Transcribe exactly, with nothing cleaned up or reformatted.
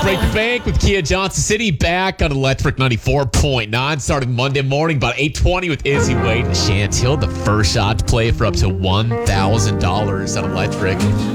Break the Bank with Kia Johnson City back on Electric ninety-four point nine. Starting Monday morning about eight twenty with Izzy Wade and Chantil. The first shot to play for up to one thousand dollars on Electric.